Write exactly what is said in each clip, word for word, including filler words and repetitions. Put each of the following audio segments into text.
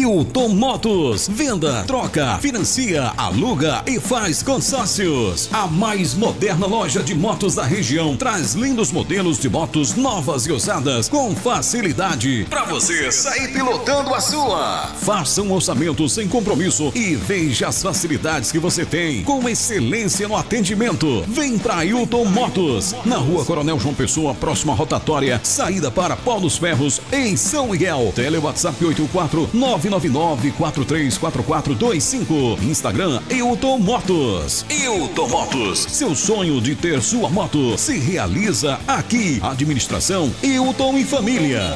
Hilton Motos. Venda, troca, financia, aluga e faz consórcios. A mais moderna loja de motos da região traz lindos modelos de motos novas e usadas com facilidade para você sair pilotando a sua. Faça um orçamento sem compromisso e veja as facilidades que você tem com excelência no atendimento. Vem para Hilton Motos, na Rua Coronel João Pessoa, próxima à rotatória, saída para Pau dos Ferros, em São Miguel. Tele WhatsApp oito quatro nove nove nove quatro três quatro quatro dois cinco. Instagram Hilton Motos. Hilton Motos, seu sonho de ter sua moto se realiza aqui. Administração Hilton e Família.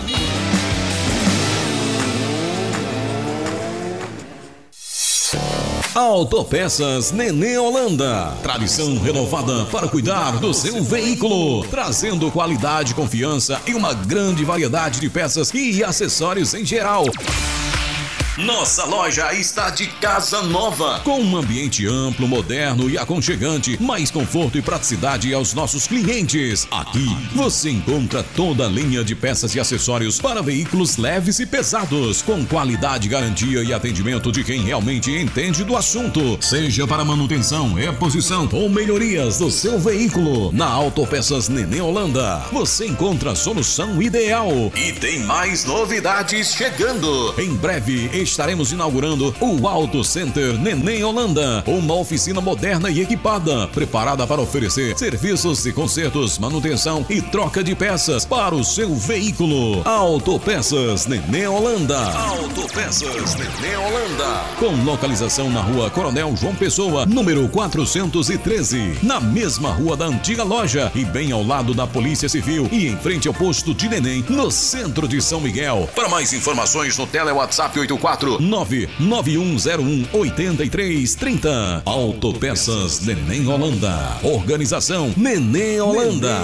Autopeças Nenê Holanda. Tradição renovada para cuidar do seu veículo, trazendo qualidade, confiança e uma grande variedade de peças e acessórios em geral. Nossa loja está de casa nova, com um ambiente amplo, moderno e aconchegante, mais conforto e praticidade aos nossos clientes. Aqui você encontra toda a linha de peças e acessórios para veículos leves e pesados, com qualidade, garantia e atendimento de quem realmente entende do assunto. Seja para manutenção, reposição ou melhorias do seu veículo, na Autopeças Nenê Holanda você encontra a solução ideal. E tem mais novidades chegando. Em breve estaremos inaugurando o Auto Center Nenê Holanda, uma oficina moderna e equipada, preparada para oferecer serviços de consertos, manutenção e troca de peças para o seu veículo. Autopeças Nenê Holanda. Autopeças Nenê Holanda. Com localização na Rua Coronel João Pessoa, número quatrocentos e treze, na mesma rua da antiga loja e bem ao lado da Polícia Civil e em frente ao posto de Neném, no centro de São Miguel. Para mais informações no tele WhatsApp oito quatro nove nove um zero um oito três três zero. Autopeças Nenê Holanda. Organização Nenê Holanda.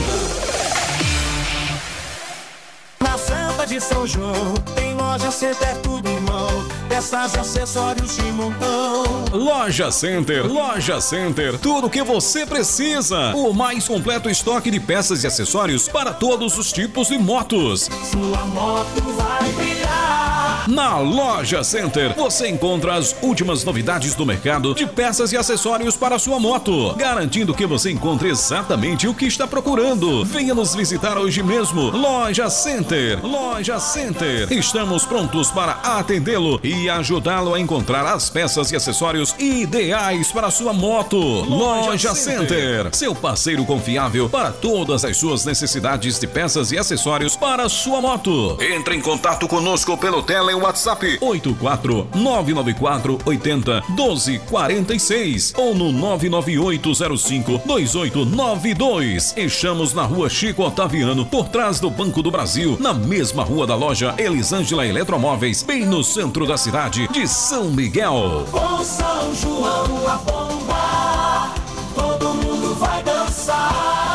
Na Santa de São João tem loja Center, tudo em mão, peças e acessórios de montão. Loja Center, Loja Center, tudo o que você precisa. O mais completo estoque de peças e acessórios para todos os tipos de motos. Sua moto vai virar. Na Loja Center você encontra as últimas novidades do mercado de peças e acessórios para a sua moto, garantindo que você encontre exatamente o que está procurando. Venha nos visitar hoje mesmo. Loja Center, Loja Center. Estamos prontos para atendê-lo e ajudá-lo a encontrar as peças e acessórios ideais para a sua moto. Loja, Loja Center. Center, seu parceiro confiável para todas as suas necessidades de peças e acessórios para a sua moto. Entre em contato conosco pelo tele WhatsApp oito quatro nove nove quatro oito zero um dois quatro seis ou no nove nove oito zero cinco dois oito nove dois. Estamos na Rua Chico Otaviano, por trás do Banco do Brasil, na mesma rua da loja Elisângela Eletromóveis, bem no centro da cidade de São Miguel. Com São João a bomba, todo mundo vai dançar.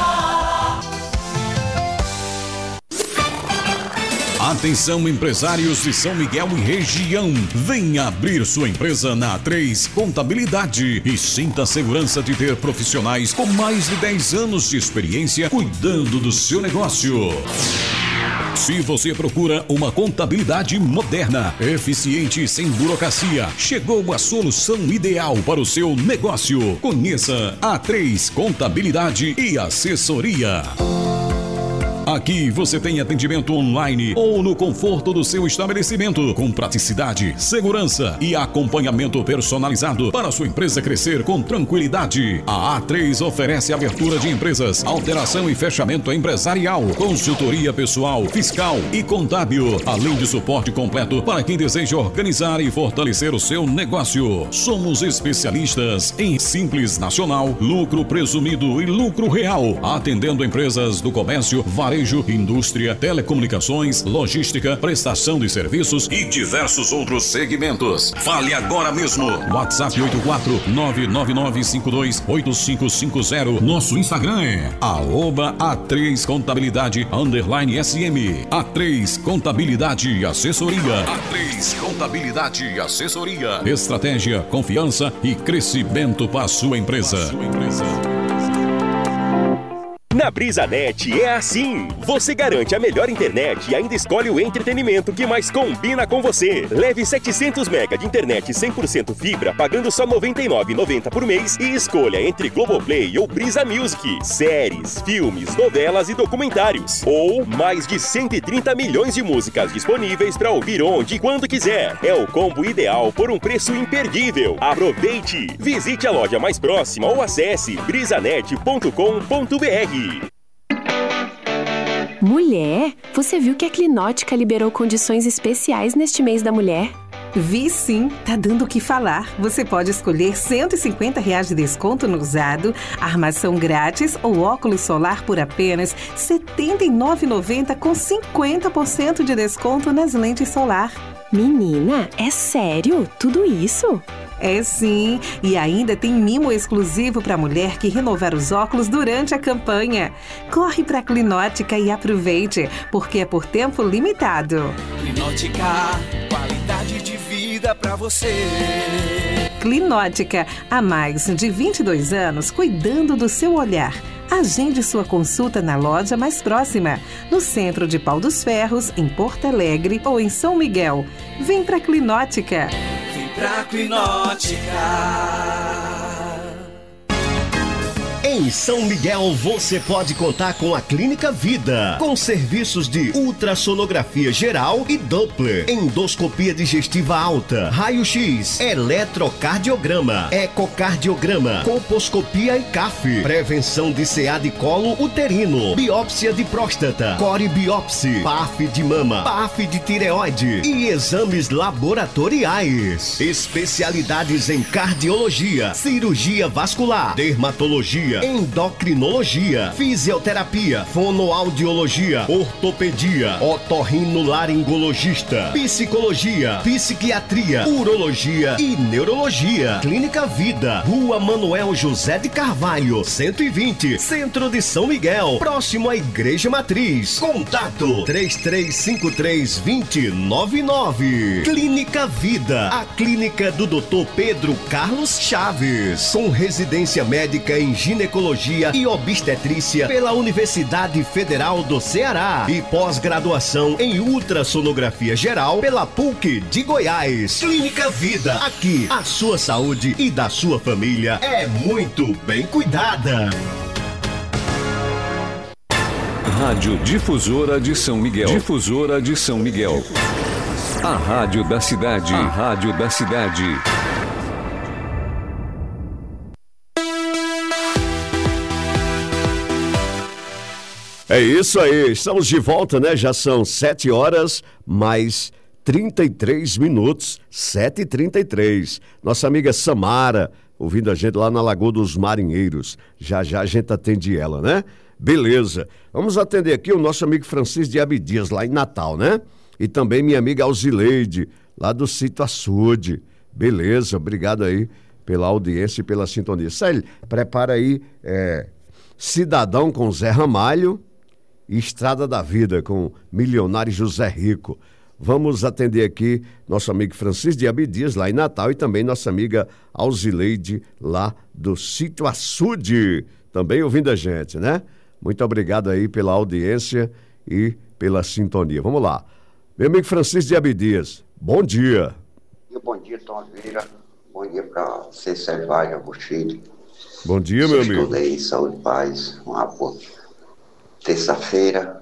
Atenção, empresários de São Miguel e região. Venha abrir sua empresa na A três Contabilidade e sinta a segurança de ter profissionais com mais de dez anos de experiência cuidando do seu negócio. Se você procura uma contabilidade moderna, eficiente e sem burocracia, chegou a solução ideal para o seu negócio. Conheça A três Contabilidade e Assessoria. Aqui você tem atendimento online ou no conforto do seu estabelecimento, com praticidade, segurança e acompanhamento personalizado para sua empresa crescer com tranquilidade. A A três oferece abertura de empresas, alteração e fechamento empresarial, consultoria pessoal, fiscal e contábil, além de suporte completo para quem deseja organizar e fortalecer o seu negócio. Somos especialistas em Simples Nacional, lucro presumido e lucro real, atendendo empresas do comércio, varejo, indústria, telecomunicações, logística, prestação de serviços e diversos outros segmentos. Fale agora mesmo. WhatsApp oito quatro nove nove nove cinco dois oito cinco cinco zero. Nosso Instagram é arroba A três Contabilidade underline S M. A três Contabilidade e Assessoria. A três Contabilidade e Assessoria. Estratégia, confiança e crescimento para a sua empresa. Na BrisaNet é assim. Você garante a melhor internet e ainda escolhe o entretenimento que mais combina com você. Leve setecentos mega de internet cem por cento fibra pagando só noventa e nove reais e noventa centavos por mês e escolha entre Globoplay ou Brisa Music, séries, filmes, novelas e documentários. Ou mais de cento e trinta milhões de músicas disponíveis para ouvir onde e quando quiser. É o combo ideal por um preço imperdível. Aproveite! Visite a loja mais próxima ou acesse brisanet ponto com ponto br. Mulher, você viu que a Clinótica liberou condições especiais neste mês da mulher? Vi sim, tá dando o que falar. Você pode escolher cento e cinquenta reais de desconto no usado, armação grátis ou óculos solar por apenas setenta e nove reais e noventa centavos com cinquenta por cento de desconto nas lentes solar. Menina, é sério? Tudo isso? É sim, e ainda tem mimo exclusivo para mulher que renovar os óculos durante a campanha. Corre para a Clinótica e aproveite, porque é por tempo limitado. Clinótica, qualidade de vida para você. Clinótica, há mais de vinte e dois anos cuidando do seu olhar. Agende sua consulta na loja mais próxima, no centro de Pau dos Ferros, em Porto Alegre ou em São Miguel. Vem pra Clinótica. Vem pra Clinótica. Em São Miguel você pode contar com a Clínica Vida, com serviços de ultrassonografia geral e Doppler, endoscopia digestiva alta, raio-x, eletrocardiograma, ecocardiograma, colposcopia e C A F, prevenção de C A de colo uterino, biópsia de próstata, coribiópsia, P A F de mama, P A F de tireoide e exames laboratoriais. Especialidades em cardiologia, cirurgia vascular, dermatologia, endocrinologia, fisioterapia, fonoaudiologia, ortopedia, otorrinolaringologista, psicologia, psiquiatria, urologia e neurologia. Clínica Vida, Rua Manuel José de Carvalho, cento e vinte, Centro de São Miguel, próximo à Igreja Matriz. Contato três três cinco três, dois zero nove nove. Clínica Vida, a clínica do doutor Pedro Carlos Chaves, com residência médica em ginecologia e obstetrícia pela Universidade Federal do Ceará e pós-graduação em ultrassonografia geral pela P U C de Goiás. Clínica Vida, aqui a sua saúde e da sua família é muito bem cuidada. Rádio Difusora de São Miguel. Difusora de São Miguel. A rádio da cidade. A rádio da cidade. É isso aí, estamos de volta, né? Já são sete horas mais trinta e três minutos, sete e trinta e três. Nossa amiga Samara, ouvindo a gente lá na Lagoa dos Marinheiros. Já já a gente atende ela, né? Beleza. Vamos atender aqui o nosso amigo Francisco de Abdias, lá em Natal, né? E também minha amiga Alzileide, lá do Sítio Açude. Beleza, obrigado aí pela audiência e pela sintonia. Célio, prepara aí é, Cidadão com Zé Ramalho e Estrada da Vida com Milionário José Rico. Vamos atender aqui nosso amigo Francisco de Abdias, lá em Natal, e também nossa amiga Alzileide, lá do Sítio Açude, também ouvindo a gente, né? Muito obrigado aí pela audiência e pela sintonia. Vamos lá. Meu amigo Francisco de Abdias, bom dia. Bom dia, Tom Oliveira. Bom dia para você, Servagem, Agostinho. Bom dia, meu amigo. Tudo aí, saúde e paz. Uma boa terça-feira.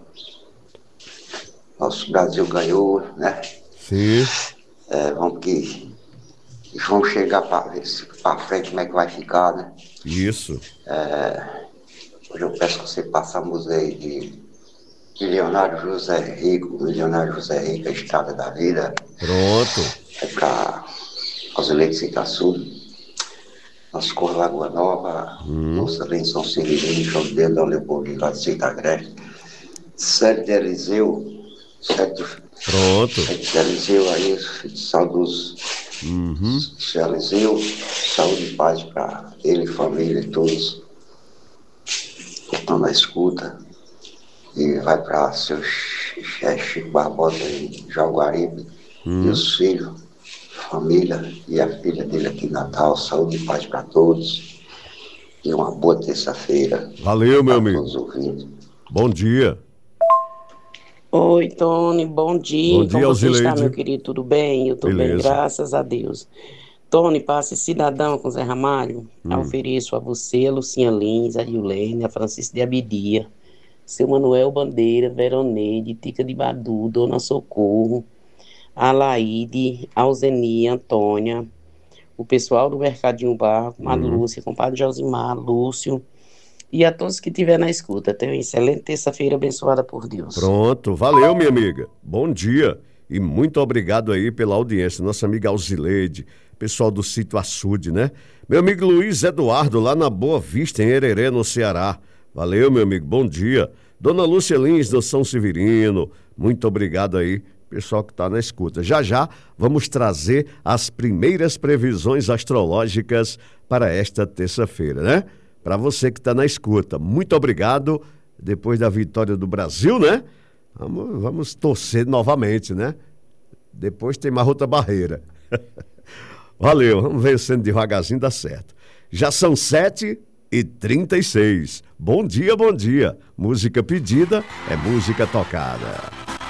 Nosso Brasil ganhou, né? Sim. É, vamos que vamos chegar para para frente como é que vai ficar, né? Isso. É, hoje eu peço que você passe a música aí de Milionário José Rico, Milionário José Rico, a Estrada da Vida. Pronto. É para os eleitos de Itaçu, nosso Cor Lagoa Nova, hum. Nossa Benção Severino, João de Deus, Leopoldo, lá de Santa Grande, Sérgio de Eliseu, Sérgio Pronto. de Eliseu aí, saudoso uhum. Sérgio Eliseu, saúde e paz para ele, família e todos que estão na escuta. E vai para seu Chico Barbosa em Jaguaribe, hum. e os filhos, família e a filha dele aqui em Natal, saúde e paz para todos. E uma boa terça-feira. Valeu, meu a amigo. todos os ouvintes. Bom dia. Oi, Tony, bom dia. Bom dia, Como você Alzileide. está, meu querido? Tudo bem? Eu estou bem, Beleza. graças a Deus. Tony, passe cidadão com Zé Ramalho. Hum. Ofereço a você, a Lucinha Lins, a Yulene, a Francisca de Abidia, seu Manuel Bandeira, Veroneide, Tica de Badu, Dona Socorro, a Laide, a Alzenia, Antônia, o pessoal do Mercadinho Barro, a Hum. Lúcia, compadre Josimar, Lúcio, e a todos que estiver na escuta. Tenha uma excelente terça-feira abençoada por Deus. Pronto, valeu, minha amiga. Bom dia e muito obrigado aí pela audiência. Nossa amiga Alzileide, pessoal do Sítio Açude, né? Meu amigo Luiz Eduardo, lá na Boa Vista, em Hererê, no Ceará. Valeu, meu amigo, bom dia. Dona Lúcia Lins, do São Severino, muito obrigado aí, pessoal que está na escuta. Já já vamos trazer as primeiras previsões astrológicas para esta terça-feira, né? Para você que está na escuta, muito obrigado. Depois da vitória do Brasil, né? Vamos, vamos torcer novamente, né? Depois tem mais outra barreira. Valeu, vamos vencendo devagarzinho, dá certo. Já são sete e trinta e seis. Bom dia, bom dia. Música pedida é música tocada.